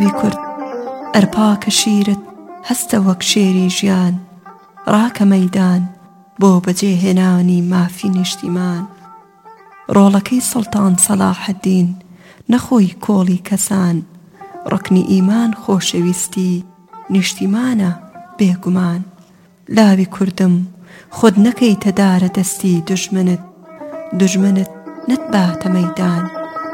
کورد ئەرپاکە شیرت هەستە وەک شێری ژیان ڕاکە مەیدان بۆ بەجێهێنانی مافی نیشتیمان ڕۆڵەکەی سڵتان سەلاحەددین نەخۆی کۆڵی کەسان ڕکنی ئیمان خۆشەویستی نیشتیمانە بێگومان لاوی کوردم خۆت نەکەیتە دارە دەستی دوژمنت نەتباتە مەیدان